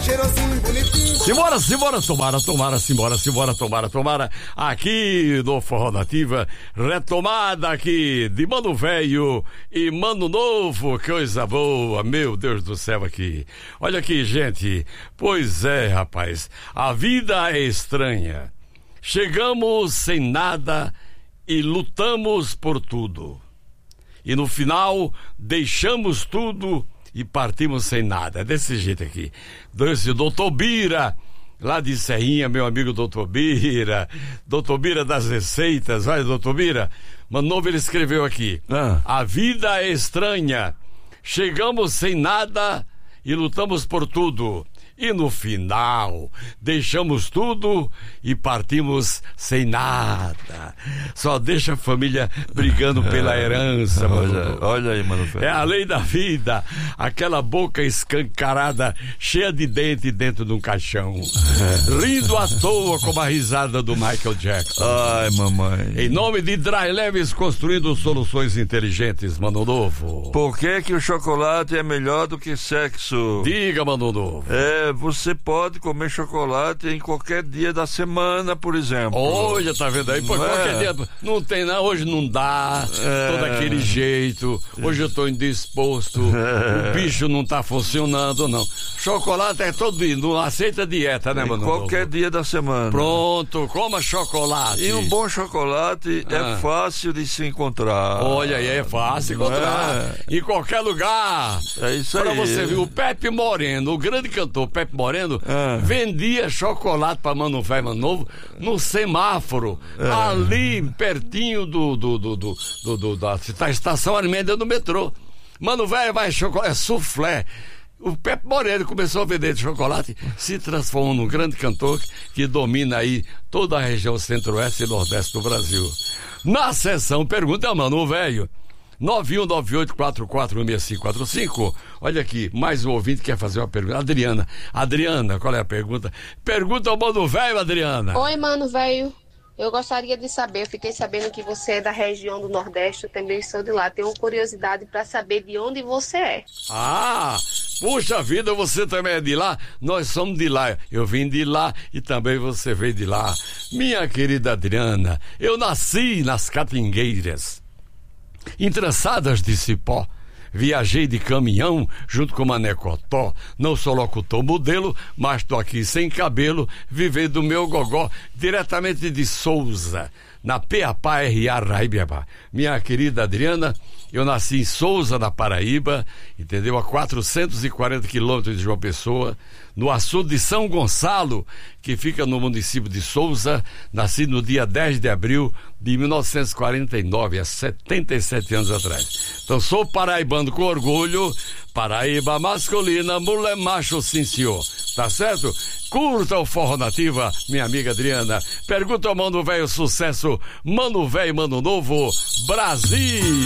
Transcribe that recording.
cheirosinho, bonitinho. Simbora, tomara. Aqui no Forró Nativa, retomada aqui de Mano Velho e Mano Novo, coisa boa, meu Deus do céu aqui. Olha aqui, gente, pois é, rapaz, a vida é estranha. Chegamos sem nada e lutamos por tudo. E no final, deixamos tudo e partimos sem nada. É desse jeito aqui. Esse doutor Bira, lá de Serrinha, meu amigo doutor Bira das receitas, vai, doutor Bira. Mano Novo, ele escreveu aqui. A vida é estranha. Chegamos sem nada e lutamos por tudo. E no final, deixamos tudo e partimos sem nada. Só deixa a família brigando pela herança, mano. Olha aí, mano. É a lei da vida. Aquela boca escancarada, cheia de dente dentro de um caixão. Rindo à toa como a risada do Michael Jackson. Ai, mamãe. Em nome de Dry Leves, construindo soluções inteligentes, Mano Novo. Por que o chocolate é melhor do que sexo? Diga, Mano Novo. Você pode comer chocolate em qualquer dia da semana, por exemplo. Olha, tá vendo aí? Por qualquer dia. Não tem nada, hoje não dá. Tô daquele jeito. Hoje eu tô indisposto. O bicho não tá funcionando, não. Chocolate é todo dia, não aceita dieta, né, mano? Qualquer dia da semana. Pronto, coma chocolate. E um bom chocolate é fácil de se encontrar. Olha aí, é fácil encontrar. Em qualquer lugar. É isso aí. Pra você ver, o Pepe Moreno, o grande cantor Pepe Moreno, vendia chocolate pra Mano Velho, Mano Novo no semáforo, ali pertinho da estação Armênia do metrô. Mano Velho, vai chocolate, é soufflé. O Pepe Moreno começou a vender de chocolate, se transformou num grande cantor que domina aí toda a região centro-oeste e nordeste do Brasil. Na sessão Pergunta Mano Velho, 9198446545. Olha aqui, mais um ouvinte quer fazer uma pergunta. Adriana, qual é a pergunta? Pergunta ao Mano Velho, Adriana. Oi, Mano Velho. Eu gostaria de saber, eu fiquei sabendo que você é da região do Nordeste, eu também sou de lá. Tenho curiosidade para saber de onde você é. Puxa vida, você também é de lá? Nós somos de lá. Eu vim de lá e também você veio de lá. Minha querida Adriana, eu nasci nas Catingueiras, entrançadas de cipó. Viajei de caminhão junto com Mané Cotó. Não sou locutor modelo, mas tô aqui sem cabelo, vivendo do meu gogó, diretamente de Souza, na Peapá R.A. Raibiabá. Minha querida Adriana, eu nasci em Souza, na Paraíba, entendeu? A 440 quilômetros de João Pessoa, no açude de São Gonçalo, que fica no município de Souza. Nasci no dia 10 de abril de 1949, há 77 anos atrás. Então sou paraibano com orgulho, Paraíba masculina, mulher macho, sim senhor. Tá certo? Curta o Forró Nativa, minha amiga Adriana. Pergunta ao Mano Velho, sucesso, Mano Velho, Mano Novo, Brasil!